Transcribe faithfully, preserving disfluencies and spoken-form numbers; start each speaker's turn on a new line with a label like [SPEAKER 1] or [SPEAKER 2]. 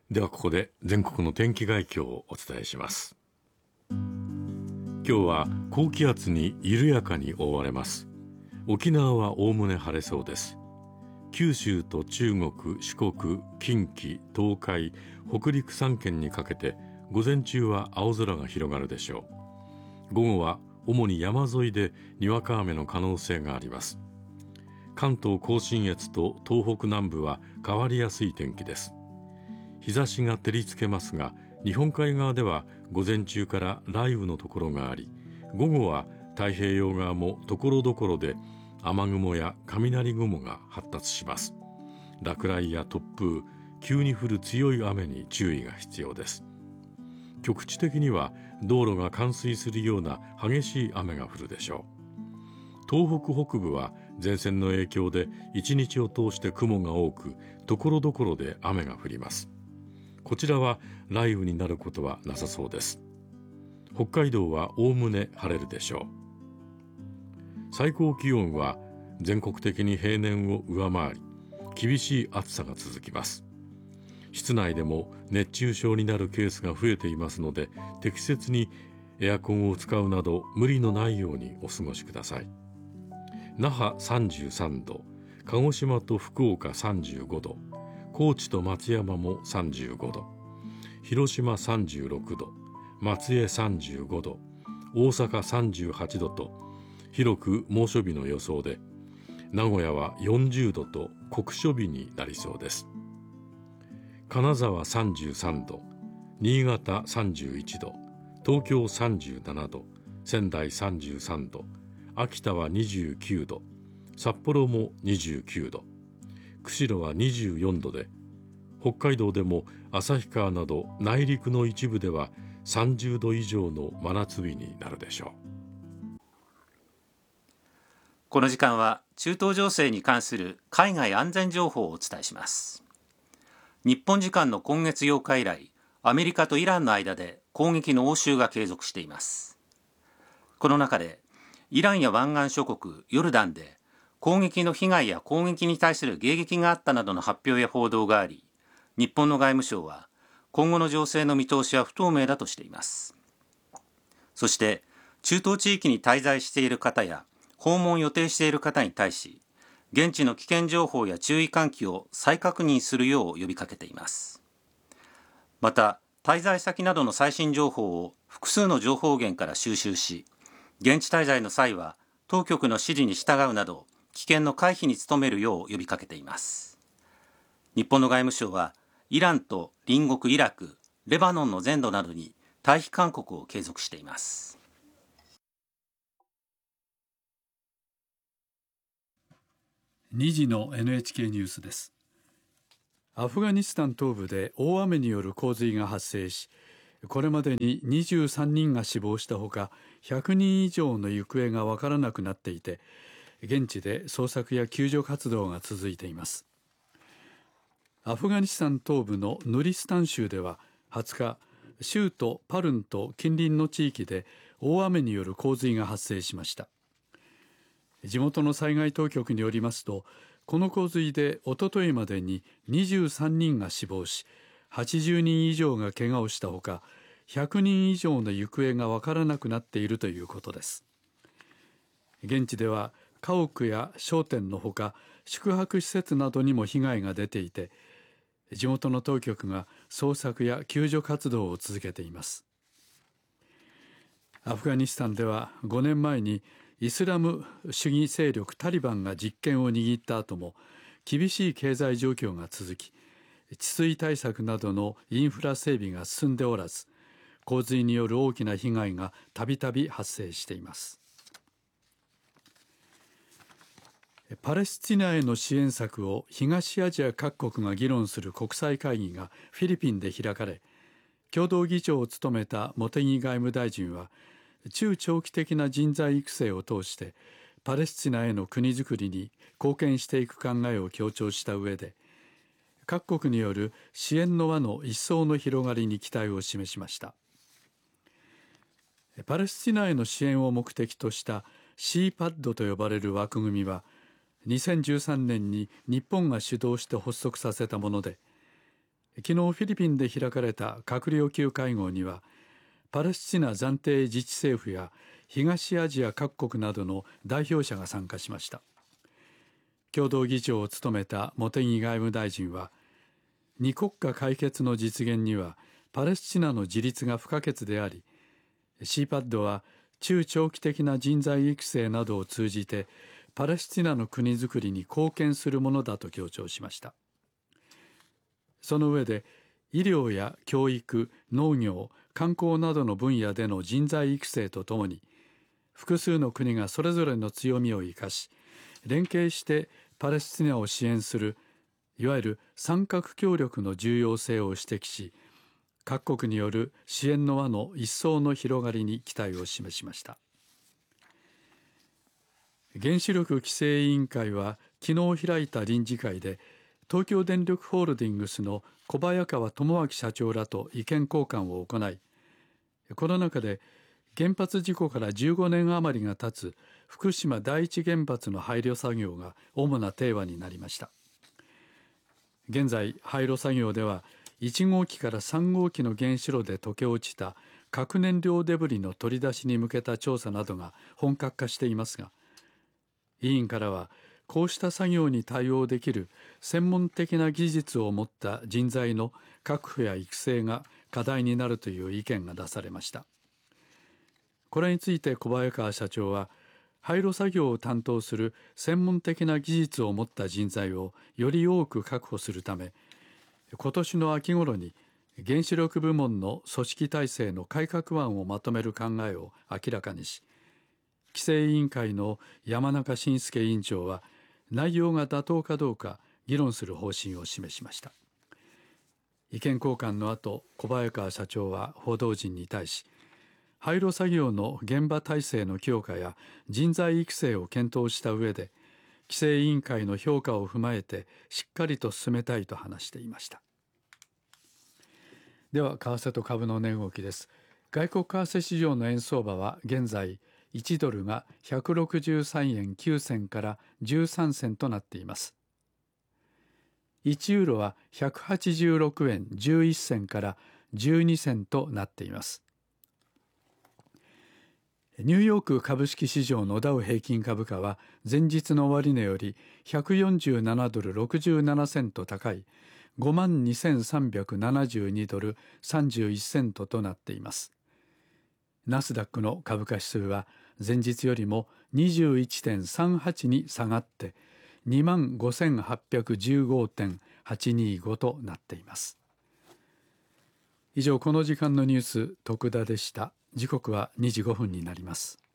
[SPEAKER 1] ではここで全国の天気概況をお伝えします。今日は高気圧に緩やかに覆われます。沖縄はおおむね晴れそうです。九州と中国、四国、近畿、東海、北陸さん県にかけて午前中は青空が広がるでしょう。午後は主に山沿いでにわか雨の可能性があります。関東甲信越と東北南部は変わりやすい天気です。日差しが照りつけますが、日本海側では午前中から雷雨のところがあり、午後は太平洋側もところどころで雨雲や雷雲が発達します。落雷や突風、急に降る強い雨に注意が必要です。局地的には道路が冠水するような激しい雨が降るでしょう。東北北部は前線の影響で一日を通して雲が多く、ところどころで雨が降ります。こちらは雷雨になることはなさそうです。北海道はおおむね晴れるでしょう。最高気温は全国的に平年を上回り、厳しい暑さが続きます。室内でも熱中症になるケースが増えていますので、適切にエアコンを使うなど無理のないようにお過ごしください。那覇さんじゅうさんど、鹿児島と福岡さんじゅうごど、高知と松山もさんじゅうごど、広島さんじゅうろくど、松江さんじゅうごど、大阪さんじゅうはちどと広く猛暑日の予想で、名古屋はよんじゅうどと酷暑日になりそうです。金沢さんじゅうさんど、新潟さんじゅういちど、東京さんじゅうななど、仙台さんじゅうさんど、秋田はにじゅうきゅうど、札幌もにじゅうきゅうど、釧路はにじゅうよんどで、北海道でも旭川など内陸の一部ではさんじゅうど以上の真夏日になるでしょう。
[SPEAKER 2] この時間は中東情勢に関する海外安全情報をお伝えします。日本時間の今月ようか以来、アメリカとイランの間で攻撃の応酬が継続しています。この中でイランや湾岸諸国ヨルダンで攻撃の被害や攻撃に対する迎撃があったなどの発表や報道があり、日本の外務省は今後の情勢の見通しは不透明だとしています。そして中東地域に滞在している方や訪問を予定している方に対し、現地の危険情報や注意喚起を再確認するよう呼びかけています。また、滞在先などの最新情報を複数の情報源から収集し、現地滞在の際は当局の指示に従うなど危険の回避に努めるよう呼びかけています。日本の外務省はイランと隣国イラク、レバノンの全土などに退避勧告を継続しています。
[SPEAKER 3] にじの エヌエイチケー ニュースです。アフガニスタン東部で大雨による洪水が発生し、これまでににじゅうさんにんが死亡したほか、ひゃくにん以上の行方がわからなくなっていて、現地で捜索や救助活動が続いています。アフガニスタン東部のヌリスタン州でははつか、州都パルンと近隣の地域で大雨による洪水が発生しました。地元の災害当局によりますと、この洪水でおとといまでににじゅうさんにんが死亡し、はちじゅうにん以上が怪我をしたほか、ひゃくにん以上の行方がわからなくなっているということです。現地では家屋や商店のほか、宿泊施設などにも被害が出ていて、地元の当局が捜索や救助活動を続けています。アフガニスタンではごねんまえにイスラム主義勢力タリバンが実権を握った後も厳しい経済状況が続き、治水対策などのインフラ整備が進んでおらず、洪水による大きな被害がたびたび発生しています。パレスチナへの支援策を東アジア各国が議論する国際会議がフィリピンで開かれ、共同議長を務めた茂木外務大臣は、中長期的な人材育成を通してパレスチナへの国づくりに貢献していく考えを強調した上で、各国による支援の輪の一層の広がりに期待を示しました。パレスチナへの支援を目的とした シーパッド と呼ばれる枠組みは、にせんじゅうさんねんに日本が主導して発足させたもので、 昨日フィリピンで開かれた閣僚級会合には、パレスチナ暫定自治政府や東アジア各国などの代表者が参加しました。共同議長を務めた茂木外務大臣は、二国家解決の実現にはパレスチナの自立が不可欠であり、シーパッド は中長期的な人材育成などを通じてパレスチナの国づくりに貢献するものだと強調しました。その上で、医療や教育、農業、観光などの分野での人材育成とともに、複数の国がそれぞれの強みを生かし、連携してパレスチナを支援する、いわゆる三角協力の重要性を指摘し、各国による支援の輪の一層の広がりに期待を示しました。原子力規制委員会は昨日開いた臨時会で、東京電力ホールディングスの小早川智明社長らと意見交換を行い、この中で原発事故からじゅうごねん余りが経つ福島第一原発の廃炉作業が主なテーマになりました。現在、廃炉作業ではいち号機からさん号機の原子炉で溶け落ちた核燃料デブリの取り出しに向けた調査などが本格化していますが、委員からはこうした作業に対応できる専門的な技術を持った人材の確保や育成が課題になるという意見が出されました。これについて小早川社長は、廃炉作業を担当する専門的な技術を持った人材をより多く確保するため、今年の秋頃に原子力部門の組織体制の改革案をまとめる考えを明らかにし、規制委員会の山中伸介委員長は内容が妥当かどうか議論する方針を示しました。意見交換の後、小早川社長は報道陣に対し、廃炉作業の現場体制の強化や人材育成を検討した上で、規制委員会の評価を踏まえてしっかりと進めたいと話していました。では、為替と株の値動きです。外国為替市場の円相場は現在いちドルがひゃくろくじゅうさんえんきゅう銭からじゅうさん銭となっています。いちユーロはひゃくはちじゅうろくえんじゅういっ銭からじゅうに銭となっています。ニューヨーク株式市場のダウ平均株価は前日の終値よりひゃくよんじゅうななドルろくじゅうななセント高い ごまんにせんさんびゃくななじゅうにドルさんじゅういちセントとなっています。ナスダックの株価指数は前日よりも にじゅういってんさんはち に下がって にまんごせんはっぴゃくじゅうごてんはちにご となっています。以上、この時間のニュース徳田でした。時刻はにじごふんになります。